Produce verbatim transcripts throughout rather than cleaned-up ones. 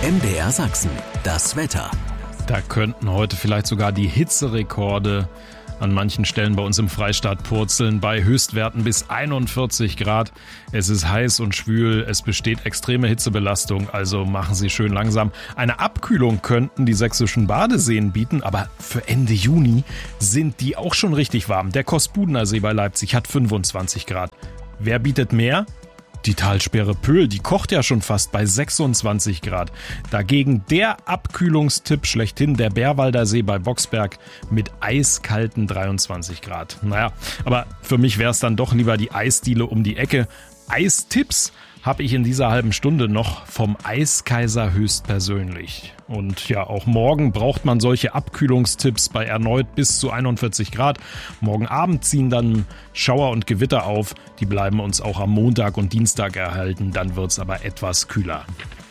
M D R Sachsen, das Wetter. Da könnten heute vielleicht sogar die Hitzerekorde an manchen Stellen bei uns im Freistaat purzeln, bei Höchstwerten bis einundvierzig Grad. Es ist heiß und schwül, es besteht extreme Hitzebelastung, also machen Sie schön langsam. Eine Abkühlung könnten die sächsischen Badeseen bieten, aber für Ende Juni sind die auch schon richtig warm. Der Kospudener See bei Leipzig hat fünfundzwanzig Grad. Wer bietet mehr? Die Talsperre Pöhl, die kocht ja schon fast bei sechsundzwanzig Grad. Dagegen der Abkühlungstipp schlechthin, der Bärwalder See bei Boxberg mit eiskalten dreiundzwanzig Grad. Naja, aber für mich wäre es dann doch lieber die Eisdiele um die Ecke. Eistipps habe ich in dieser halben Stunde noch vom Eiskaiser höchstpersönlich. Und ja, auch morgen braucht man solche Abkühlungstipps bei erneut bis zu einundvierzig Grad. Morgen Abend ziehen dann Schauer und Gewitter auf. Die bleiben uns auch am Montag und Dienstag erhalten. Dann wird es aber etwas kühler.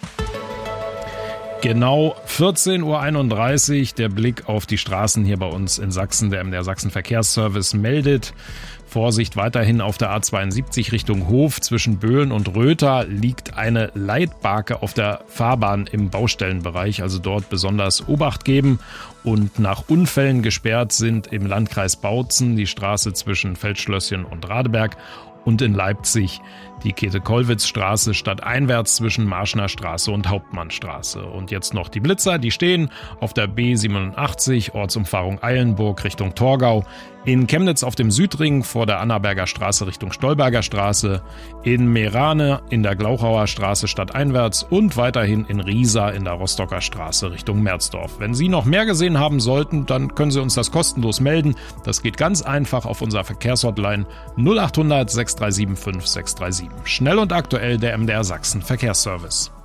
Genau vierzehn Uhr einunddreißig, der Blick auf die Straßen hier bei uns in Sachsen. Der M D R Sachsen Verkehrsservice meldet: Vorsicht weiterhin auf der A zweiundsiebzig Richtung Hof. Zwischen Böhlen und Röther liegt eine Leitbarke auf der Fahrbahn im Baustellenbereich, also dort besonders Obacht geben. Und nach Unfällen gesperrt sind im Landkreis Bautzen die Straße zwischen Feldschlösschen und Radeberg und in Leipzig die Käthe-Kollwitz-Straße stadteinwärts zwischen Marschner Straße und Hauptmannstraße. Und jetzt noch die Blitzer, die stehen auf der B siebenundachtzig, Ortsumfahrung Eilenburg Richtung Torgau, in Chemnitz auf dem Südring vor der Annaberger Straße Richtung Stolberger Straße, in Meerane in der Glauchauer Straße stadteinwärts und weiterhin in Riesa in der Rostocker Straße Richtung Merzdorf. Wenn Sie noch mehr gesehen haben sollten, dann können Sie uns das kostenlos melden. Das geht ganz einfach auf unserer Verkehrshotline null achthundert sechs drei sieben fünf sechs drei sieben. Schnell und aktuell der M D R Sachsen Verkehrsservice.